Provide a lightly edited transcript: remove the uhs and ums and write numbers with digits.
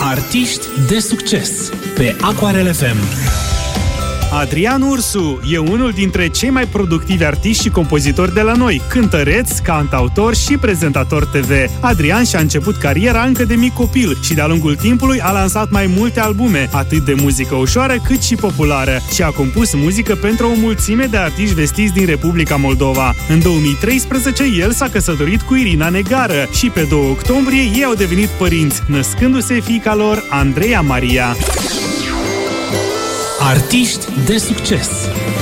Artiști de succes pe Aquarel FM. Adrian Ursu e unul dintre cei mai productivi artiști și compozitori de la noi, cântăreț, cantautor și prezentator TV. Adrian și-a început cariera încă de mic copil și de-a lungul timpului a lansat mai multe albume, atât de muzică ușoară cât și populară, și a compus muzică pentru o mulțime de artiști vestiți din Republica Moldova. În 2013 el s-a căsătorit cu Irina Negară și pe 2 octombrie ei au devenit părinți, născându-se fiica lor, Andreea Maria. Artiști de succes